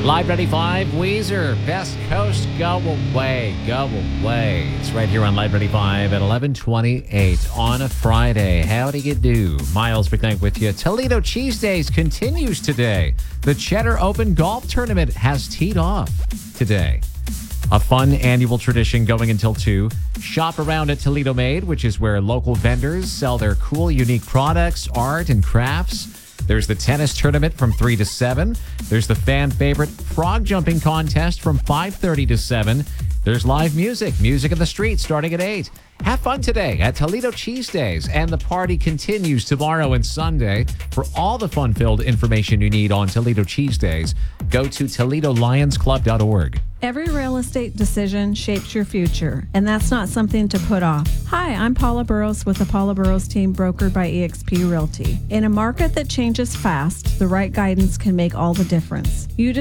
Live 95, Weezer, Best Coast, go away, go away. It's right here on Live 95 at 11:28 on a Friday. How do you do? Miles McKnight with you. Toledo Cheese Days continues today. The Cheddar Open Golf Tournament has teed off today. A fun annual tradition going until 2. Shop around at Toledo Made, which is where local vendors sell their cool, unique products, art, and crafts. There's the tennis tournament from 3 to 7. There's the fan favorite frog jumping contest from 5:30 to 7. There's live music in the street starting at 8. Have fun today at Toledo Cheese Days, and the party continues tomorrow and Sunday. For all the fun-filled information you need on Toledo Cheese Days, go to ToledoLionsClub.org. Every real estate decision shapes your future, and that's not something to put off. Hi, I'm Paula Burrows with the Paula Burrows team, brokered by eXp Realty. In a market that changes fast, the right guidance can make all the difference. You